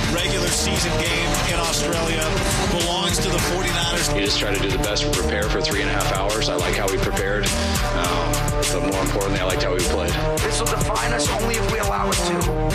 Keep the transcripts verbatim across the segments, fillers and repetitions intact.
regular season game in Australia belongs to the 49ers. You just try to do the best to prepare for three and a half hours. I like how we prepared, um, but more importantly, I liked how we played. This will define us only if we allow it to.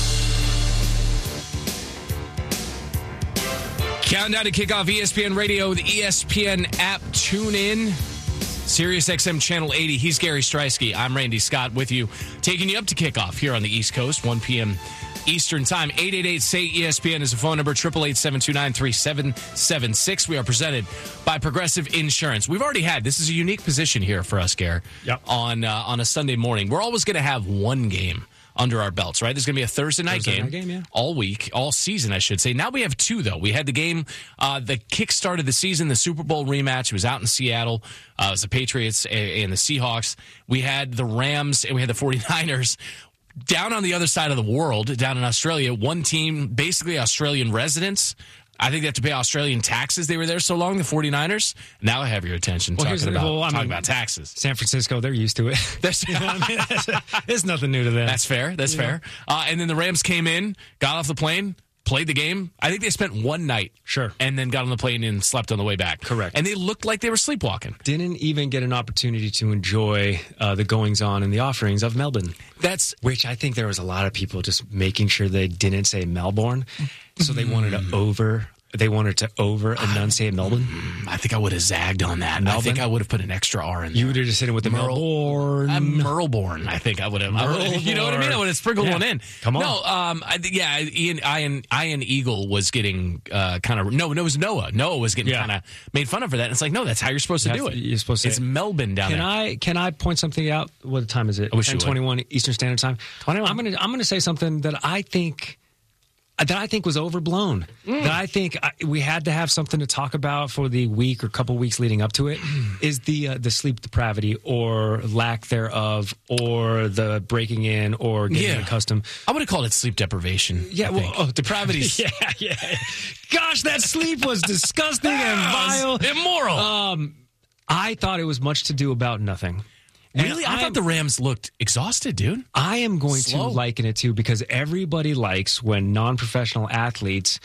Countdown to kickoff E S P N Radio, the E S P N app. Tune in. Sirius X M Channel eighty. He's Gary Streisky. I'm Randy Scott with you, taking you up to kickoff here on the East Coast, one p.m. Eastern Time. eight eight eight, S A Y, E S P N is the phone number, eight eight eight, seven two nine, three seven seven six. We are presented by Progressive Insurance. We've already had, this is a unique position here for us, Gare, yep. on, uh, on a Sunday morning. We're always going to have one game under our belts, right? There's going to be a Thursday night Thursday game, night game yeah. all week, all season, I should say. Now we have two, though. We had the game uh, that kick-started the season, the Super Bowl rematch. It was out in Seattle. Uh, it was the Patriots and the Seahawks. We had the Rams, and we had the 49ers. Down on the other side of the world, down in Australia, one team, basically Australian residents. I think they have to pay Australian taxes. They were there so long, the 49ers. Now I have your attention well, talking, about, well, I talking mean, about taxes. San Francisco, they're used to it. That's, you know what I mean? It's nothing new to them. That's fair. That's you fair. Uh, and then the Rams came in, got off the plane, played the game. I think they spent one night. Sure. And then got on the plane and slept on the way back. Correct. And they looked like they were sleepwalking. Didn't even get an opportunity to enjoy uh, the goings-on and the offerings of Melbourne. That's Which I think there was a lot of people just making sure they didn't say Melbourne. So they wanted to over... They wanted to over enunciate Melbourne. I think I would have zagged on that. Melbourne? I think I would have put an extra R in there. You would have just hit it with the Merle, Melbourne. Uh, Merleborn, I think I would have. You know what I mean? I would have sprinkled yeah. one in. Come on. No, um, I, yeah, Ian, Ian, Ian Eagle was getting uh, kind of, no, no, it was Noah. Noah was getting yeah. kind of made fun of for that. And it's like, no, that's how you're supposed to That's, do it. You're supposed to It's Melbourne down can there. I Can I point something out? What time is it? I wish you would. ten twenty-one Eastern Standard Time. twenty-one. I'm gonna I'm gonna say something that I think that I think was overblown. Mm. That I think I, we had to have something to talk about for the week or couple weeks leading up to it. Is the uh, the sleep depravity or lack thereof, or the breaking in or getting Yeah. accustomed. I would have called it sleep deprivation. Yeah, I well, think. oh, depravity. yeah, yeah. Gosh, that sleep was disgusting and vile, immoral. Um, I thought it was much to do about nothing. Really? And I thought the Rams looked exhausted, dude. I am going Slow. to liken it to, because everybody likes when non-professional athletes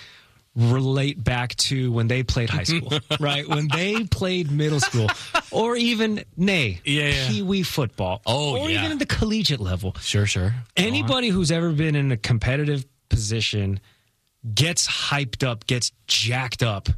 relate back to when they played high school, right? When they played middle school, or even, nay, Yeah, yeah. Pee-wee football. Oh, or yeah. even at the collegiate level. Sure, sure. Anybody who's ever been in a competitive position gets hyped up, gets jacked up